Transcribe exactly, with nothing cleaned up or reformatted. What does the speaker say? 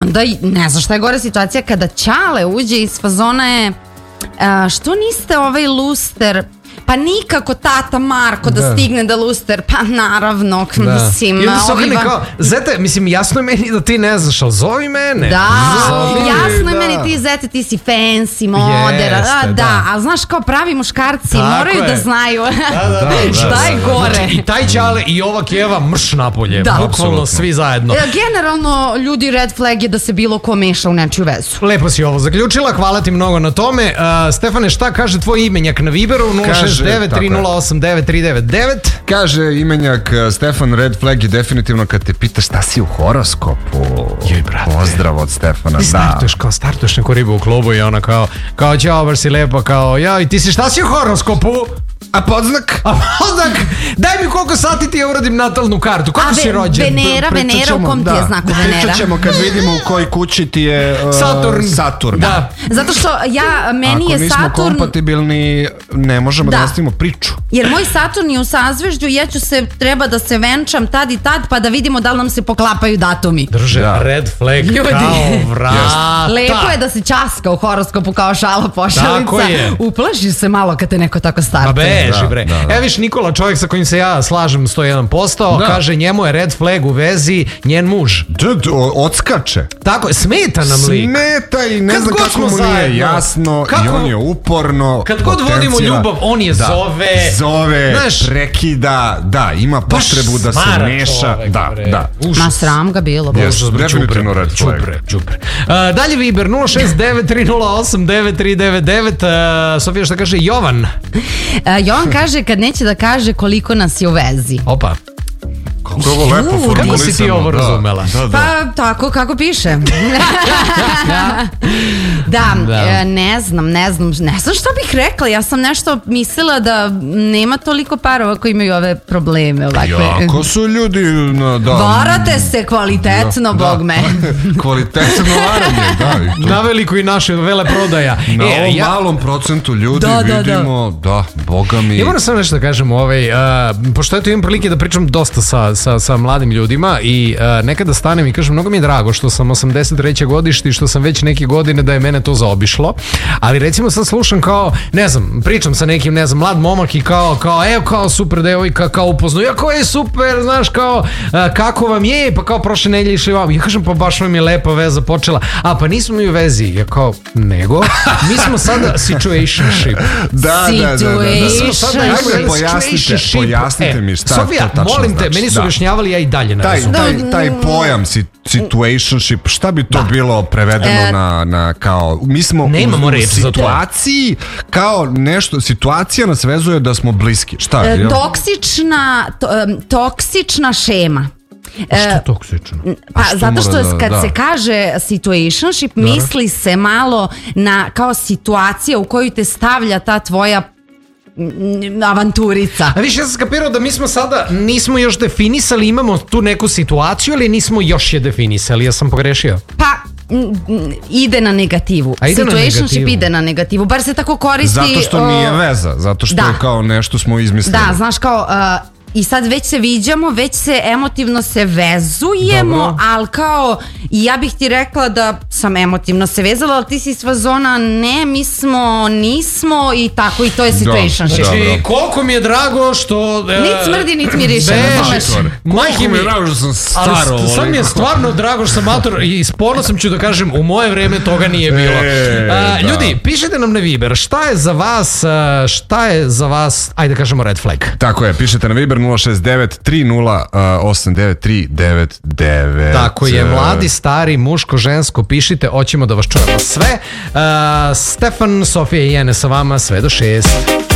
onda ne znam šta je gore situacija kada Ćale uđe iz fazona je uh, što niste ovaj luster, pa nikako tata Marko da, da stigne da luster, pa naravno, da. Mislim. I onda se okrene kao, zete, mislim, jasno je meni da ti ne znaš, ali zovi mene. Da, zovi, jasno da. je meni ti, zete, ti si fancy, moder, Jeste, da, da, da, ali znaš kao pravi muškarci tako moraju je. Da znaju da, da, da, šta je gore. Znači, i taj Ćale i ova Keva mrš napolje, da. Bukvalno svi zajedno. Generalno, ljudi, red flag je da se bilo ko meša u nečiju vezu. Lepo si ovo zaključila, hvala ti mnogo na tome. Uh, Stefane, šta kaže tvoj imenjak na Viberu? nula šest devet tri nula osam devet tri devet devet. Kaže imenjak Stefan, red flag je definitivno kad te pitaš šta si u horoskopu. Joj, brate. Pozdrav od Stefana. Ti startuješ kao startuješ neku ribu u klubu i ona kao, kao ćao, bar si lepa, kao, ja, i ti si šta si u horoskopu? A podznak? A podznak? Daj mi koliko sati ti ja uradim natalnu kartu. Kako si rođen? Venera, Venera, u kom ti je znaku Venera? Pričat ćemo kad vidimo u kojoj kući ti je uh, Saturn. Saturn. Da. Zato što ja, meni ako je Saturn... Ako nismo kompatibilni, ne možemo da, da nastavimo priču. Jer moj Saturn je u sazvežđu, ja ću se, treba da se venčam tad i tad, pa da vidimo da li nam se poklapaju datumi. Drže, da. red flag ljudi. Kao vrata. Lepo je da se časka u horoskopu kao šala pošalica. Tako je. Uplaši se malo kad te neko tako startuje. Beži, bre. Da, da. Evo viš Nikola, čovjek sa kojim se ja slažem sto jedan posto, da. Kaže njemu je red flag u vezi njen muž. D, d, odskače. Tako je, smeta nam lik. Smeta i ne kad znam kako mu zajedno. Nije jasno kako? I on je uporno. Kad god vodimo ljubav, on je da. Zove. Zove, znaš, prekida, da, ima potrebu da se meša. Čovek, da, bre. da. Užas. Ma sram ga bilo. Yes, definitivno red flag. Čubre, čubre. Uh, dalje Viber nula šest devet tri nula osam devet tri devet devet. uh, Sofija, šta kaže Jovan? Uh, Jovan kaže kad neće da kaže koliko nas je u vezi. Opa. Kako ovo lepo formulisano. Kako si ti ovo razumela? Da, da. Pa tako kako piše. Da, da. E, ne znam, ne znam, ne znam što bih rekla. Ja sam nešto mislila da nema toliko parova koji imaju ove probleme ovakve. Jako su ljudi da, varate se kvalitetno, da, bog me. Da. Kvalitetno varanje, da. I to. Na veliko i naše veleprodaja. Na e, ovom ja... malom procentu ljudi da, da, vidimo, da, da, boga mi. Ja moram samo nešto da kažem, ovaj, uh, pošto eto imam prilike da pričam dosta sa, sa, sa mladim ljudima i uh, nekada stanem i kažem, mnogo mi je drago što sam osamdeset treće godište i što sam već neke godine da je mene to zaobišlo, ali recimo sad slušam kao, ne znam, pričam sa nekim, ne znam, mlad momak i kao, kao, evo kao super devojka, kao upoznao, ja kao je super, znaš, kao, uh, kako vam je, pa kao prošle nedelje išli vam, ja kažem, pa baš vam je lepa veza počela, a pa nismo mi u vezi, ja kao, nego, mi smo sada situationship. Da, da, da, da, da. Situationship. Ajde, pojasnite, pojasnite e, mi šta Sofija, to tačno molim te, znači. meni su objašnjavali, ja i dalje ne taj, razumijem. taj, taj pojam situationship, šta bi to da. bilo prevedeno e, na, na kao, mi smo u, u situaciji kao nešto, situacija nas vezuje da smo bliski. Šta? E, toksična, to, um, toksična šema. A što toksično? Pa zato što da, kad da. se kaže situationship, da. misli se malo na kao situacija u koju te stavlja ta tvoja avanturica. A više ja sam skapirao da mi smo sada nismo još definisali, imamo tu neku situaciju, ali nismo još je definisali, ja sam pogrešio. Pa ide na negativu. A ide situationship na negativu. ide na negativu, bar se tako koristi. Zato što nije veza, zato što da. je kao nešto smo izmislili. Da, znaš kao uh, i sad već se viđamo, već se emotivno se vezujemo, dobro. Ali kao, i ja bih ti rekla da sam emotivno se vezala, ali ti si sva zona, ne, mi smo, nismo i tako i to je situationship. Znači, koliko mi je drago što... Uh, nit smrdi, nit miriše. Koliko mi je drago što sam staro. Ali sad mi je stvarno drago što sam autor i s ponosom ću da kažem, u moje vreme toga nije bilo. E, uh, ljudi, pišite nam na Viber, šta je za vas, uh, šta je za vas, ajde da kažemo red flag. Tako je, pišete na Viber nula šest devet tri nula osam devet tri devet devet. Tako je, mladi, stari, muško, žensko, pišite, hoćemo da vas čujemo sve. Uh, Stefan, Sofija i Jene sa vama sve do šest.